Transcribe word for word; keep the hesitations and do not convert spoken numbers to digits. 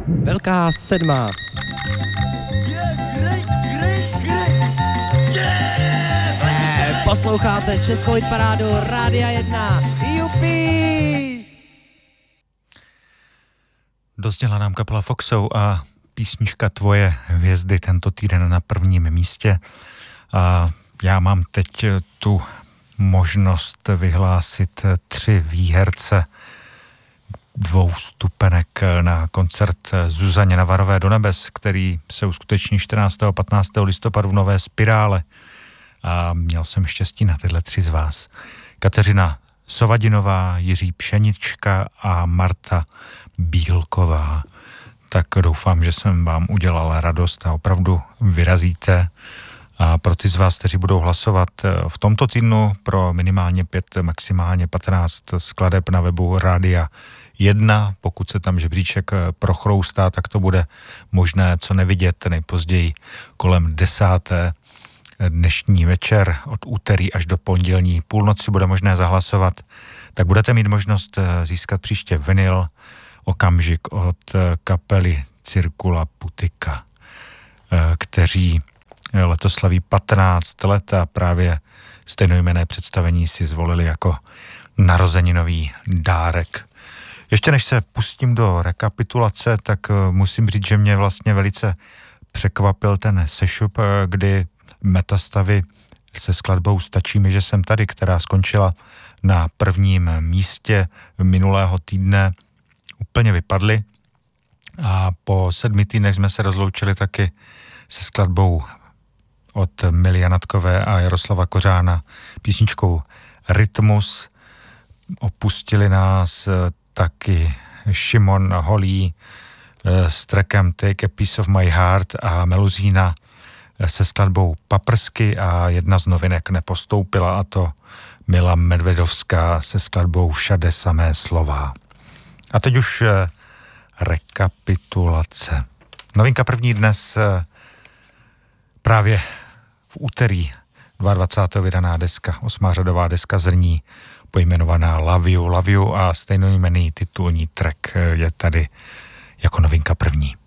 Velká sedma. Eh, Posloucháte Českou hitparádu Rádia jedna. Jupi! Dozděla nám kapela Foxou a písnička Tvoje hvězdy tento týden na prvním místě. A já mám teď tu možnost vyhlásit tři výherce dvou stupenek na koncert Zuzaně Navarové do nebes, který se uskuteční čtrnáctého a patnáctého listopadu v Nové Spirále. A měl jsem štěstí na tyhle tři z vás. Kateřina Sovadinová, Jiří Pšenička a Marta Bílková. Tak doufám, že jsem vám udělal radost a opravdu vyrazíte. A pro ty z vás, kteří budou hlasovat v tomto týdnu pro minimálně pět, maximálně patnáct skladeb na webu Rádia jedna, pokud se tam žebříček prochroustá, tak to bude možné co nevidět nejpozději kolem desáté dnešní večer, od úterý až do pondělní půlnoci bude možné zahlasovat, tak budete mít možnost získat příště vinyl Okamžik od kapely Cirkula Putika, kteří letos slaví patnáct let a právě stejnojmenné představení si zvolili jako narozeninový dárek. Ještě než se pustím do rekapitulace, tak musím říct, že mě vlastně velice překvapil ten sešup, kdy Metastavy se skladbou Stačí mi, že jsem tady, která skončila na prvním místě minulého týdne, úplně vypadly. A po sedmi týdnech jsme se rozloučili taky se skladbou od Mily Janatkové a Jaroslava Kořána písničkou Rytmus. Opustili nás taky Šimon Holý s trackem Take a Piece of My Heart a Meluzína se skladbou Paprsky a jedna z novinek nepostoupila, a to Mila Medvedovská se skladbou Všade samé slova. A teď už rekapitulace. Novinka první dnes právě v úterý dvacátého druhého vydaná deska, osmářadová deska Zrní, pojmenovaná Love You, Love You a stejnojmenný titulní track je tady jako novinka první.